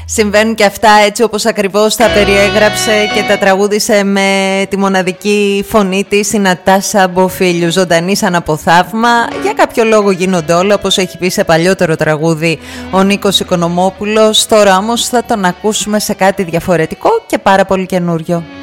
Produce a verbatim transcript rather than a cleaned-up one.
Συμβαίνουν και αυτά έτσι όπως ακριβώς τα περιέγραψε και τα τραγούδισε με τη μοναδική φωνή της η Νατάσα Μποφίλιου, ζωντανή σαν από θαύμα. Για κάποιο λόγο γίνονται όλα, όπως έχει πει σε παλιότερο τραγούδι ο Νίκος Οικονομόπουλος. Τώρα όμως θα τον ακούσουμε σε κάτι διαφορετικό και πάρα πολύ καινούριο.